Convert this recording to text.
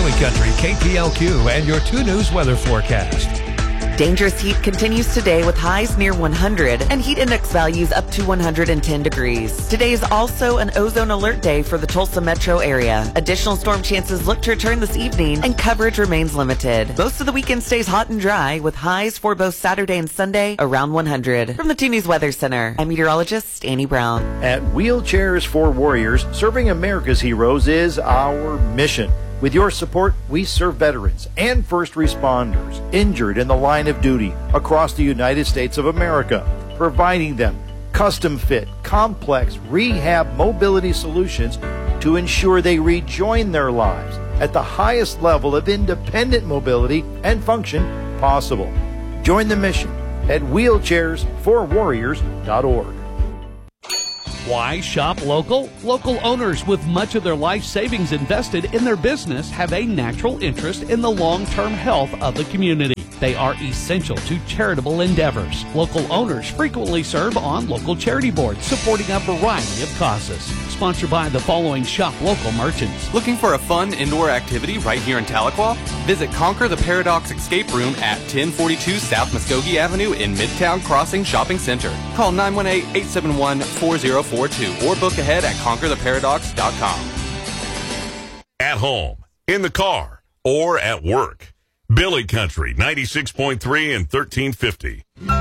Billy Country, KPLQ, and your 2 News weather forecast. Dangerous heat continues today with highs near 100 and heat index values up to 110 degrees. Today is also an ozone alert day for the Tulsa metro area. Additional storm chances look to return this evening and coverage remains limited. Most of the weekend stays hot and dry with highs for both Saturday and Sunday around 100. From the 2 News Weather Center, I'm meteorologist Annie Brown. At Wheelchairs for Warriors, serving America's heroes is our mission. With your support, we serve veterans and first responders injured in the line of duty across the United States of America, providing them custom-fit, complex rehab mobility solutions to ensure they rejoin their lives at the highest level of independent mobility and function possible. Join the mission at wheelchairsforwarriors.org. Why shop local? Local owners with much of their life savings invested in their business have a natural interest in the long-term health of the community. They are essential to charitable endeavors. Local owners frequently serve on local charity boards supporting a variety of causes. Sponsored by the following shop local merchants. Looking for a fun indoor activity right here in Tahlequah? Visit Conquer the Paradox Escape Room at 1042 South Muskogee Avenue in Midtown Crossing Shopping Center. Call 918-871-4042 or book ahead at conquertheparadox.com. At home, in the car, or at work. Billy Country 96.3 and 1350.